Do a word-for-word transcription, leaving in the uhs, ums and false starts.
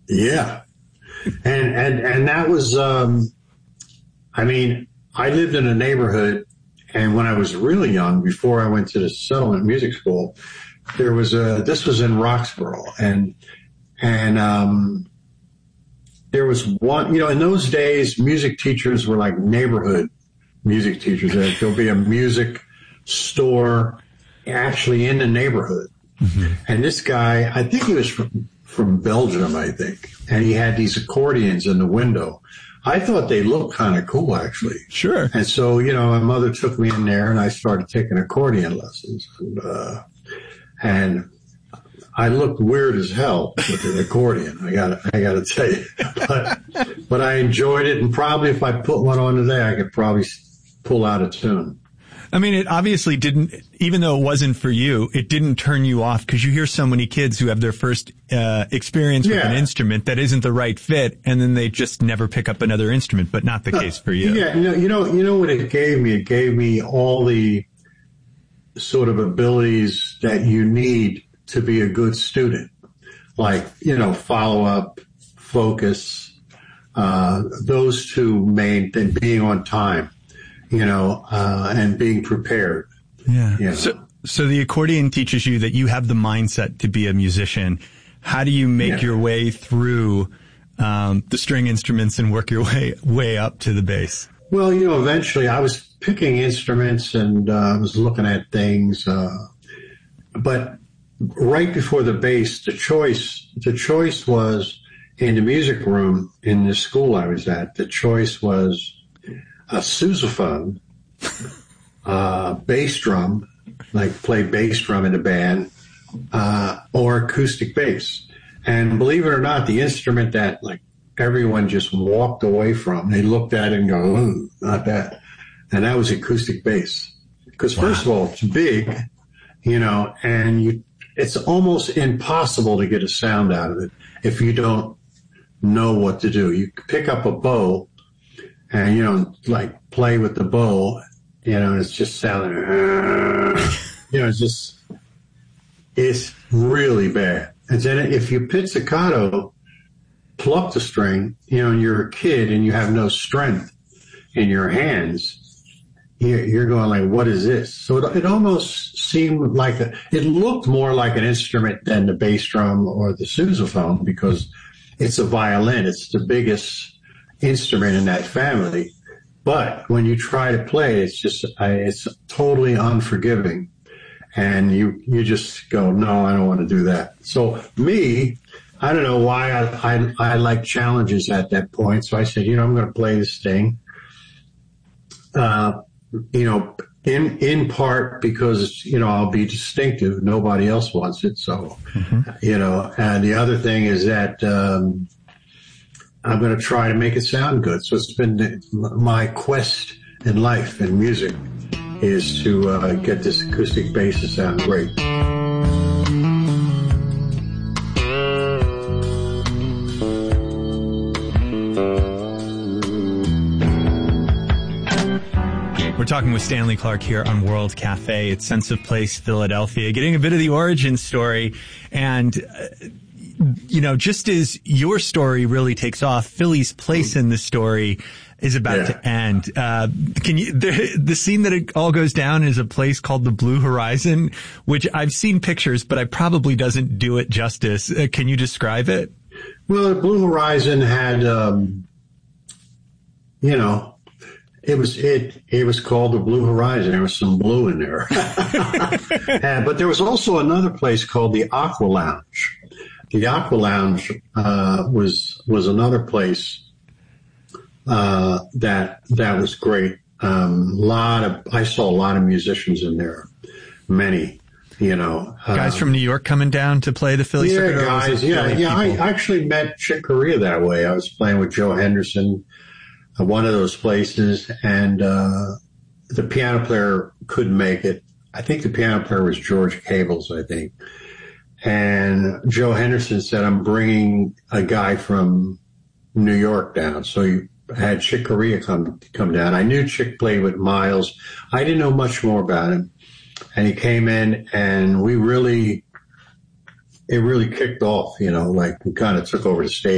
Yeah. And, and, and that was, um, I mean, I lived in a neighborhood, and when I was really young, before I went to the Settlement Music School, there was a, this was in Roxborough, and, and, um, there was one, you know, in those days, music teachers were like neighborhood music teachers. There'll be a music store actually in the neighborhood. Mm-hmm. And this guy, I think he was from, from Belgium, I think. And he had these accordions in the window. I thought they looked kind of cool, actually. Sure. And so, you know, my mother took me in there, and I started taking accordion lessons. And, uh, and I looked weird as hell with an accordion. I got, I got to tell you, but, but I enjoyed it. And probably if I put one on today, I could probably pull out a tune. I mean, it obviously didn't, even though it wasn't for you, it didn't turn you off, because you hear so many kids who have their first uh, experience with yeah. an instrument that isn't the right fit, and then they just never pick up another instrument, but not the uh, case for you. Yeah, you know, you know, you know what it gave me? It gave me all the sort of abilities that you need to be a good student, like, you know, follow up, focus, uh, those two main things, being on time. You know, uh, and being prepared. Yeah. You know. So, so the accordion teaches you that you have the mindset to be a musician. How do you make yeah. your way through, um, the string instruments and work your way, way up to the bass? Well, you know, eventually I was picking instruments, and, uh, I was looking at things, uh, but right before the bass, the choice, the choice was in the music room in the school I was at, the choice was a sousaphone, uh, bass drum, like play bass drum in a band, uh, or acoustic bass. And believe it or not, the instrument that like everyone just walked away from, they looked at it and go, oh, not that. And that was acoustic bass. Because first wow. of all, it's big, you know, and you, it's almost impossible to get a sound out of it if you don't know what to do. You pick up a bow, and, you know, like play with the bow, you know, it's just sounding, you know, it's just, it's really bad. And then if you pizzicato, pluck the string, you know, and you're a kid and you have no strength in your hands, you're, you're going like, what is this? So it, it almost seemed like, a, it looked more like an instrument than the bass drum or the sousaphone, because it's a violin. It's the biggest instrument in that family, but when you try to play, it's just I, it's totally unforgiving, and you you just go, no, I don't want to do that. So me, I don't know why I I, I like challenges at that point. So I said, you know, I'm going to play this thing, uh, you know, in in part because you know I'll be distinctive. Nobody else wants it, so mm-hmm. you know. And the other thing is that. Um, I'm going to try to make it sound good. So it's been my quest in life and music is to uh, get this acoustic bass to sound great. We're talking with Stanley Clarke here on World Cafe at Sense of Place, Philadelphia, getting a bit of the origin story. And, uh, you know, just as your story really takes off, Philly's place in the story is about yeah. to end. Uh, can you, the, the scene that it all goes down is a place called the Blue Horizon, which I've seen pictures, but I probably doesn't do it justice. Uh, can you describe it? Well, the Blue Horizon had, um, you know, It was it. It was called the Blue Horizon. There was some blue in there, uh, but there was also another place called the Aqua Lounge. The Aqua Lounge uh, was was another place uh, that that was great. Um, lot of I saw a lot of musicians in there, many, you know, uh, guys from New York coming down to play the Philly yeah, circuit. Guys, yeah, yeah. I actually met Chick Corea that way. I was playing with Joe Henderson. One of those places, and uh the piano player couldn't make it. I think the piano player was George Cables, I think. And Joe Henderson said, I'm bringing a guy from New York down. So you had Chick Corea come come down. I knew Chick played with Miles. I didn't know much more about him. And he came in, and we really, it really kicked off, you know, like we kind of took over the stage.